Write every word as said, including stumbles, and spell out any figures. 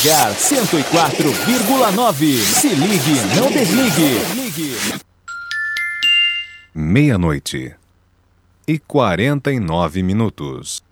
cento e quatro vírgula nove. Se ligue, não desligue. Meia-noite e quarenta e nove minutos.